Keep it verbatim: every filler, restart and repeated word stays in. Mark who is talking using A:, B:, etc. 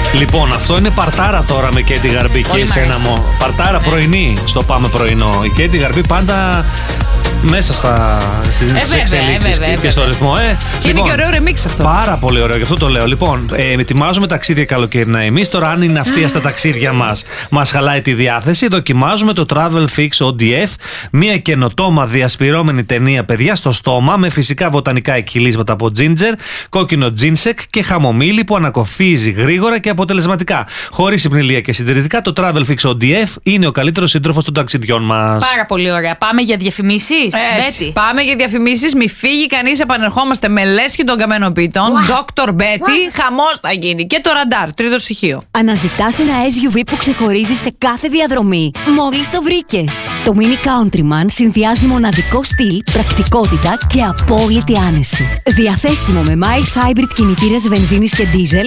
A: Λοιπόν, αυτό είναι παρτάρα τώρα με Κέτι Γαρμπή και εσένα μου. Παρτάρα πρωινή στο Πάμε Πρωινό. Η Κέτι Γαρμπή πάντα μέσα στα, στις
B: ε,
A: εξελίξεις
B: ε,
A: και,
B: βέβαια,
A: και στο ρυθμό. Ε,
B: και
A: λοιπόν,
B: είναι και ωραίο remix αυτό.
A: Πάρα πολύ ωραίο, γι' αυτό το λέω. Λοιπόν, ε, ετοιμάζουμε ταξίδια καλοκαιρινά εμείς. Τώρα, αν είναι αυτή στα ταξίδια μας, μας χαλάει τη διάθεση, δοκιμάζουμε το Travel Fix ο ντι εφ. Μια καινοτόμα διασπυρώμενη ταινία, παιδιά, στο στόμα, με φυσικά βοτανικά εκχυλίσματα από ginger, κόκκινο τζίνσεκ και χαμομήλι που ανακοφίζει γρήγορα και αποτελεσματικά. Χωρίς υπνηλία και συντηρητικά, το Travel Fix ο ντι εφ είναι ο καλύτερος σύντροφος των ταξιδιών μας.
B: Πάρα πολύ ωραία. Πάμε για διαφημίσεις.
C: Έτσι. Πάμε για διαφημίσεις. Μη φύγει κανείς. Επανερχόμαστε με Λέσχη των καμενοποιητών. Δόκτωρ Μπέτι. Χαμός θα γίνει. Και το ραντάρ. Τρίτο στοιχείο.
D: Αναζητάς ένα ες γιου βι που ξεχωρίζει σε κάθε διαδρομή. Μόλις το βρήκες. Το Mini Countryman συνδυάζει μοναδικό στυλ, πρακτικότητα και απόλυτη άνεση. Διαθέσιμο με mild hybrid κινητήρες βενζίνης και diesel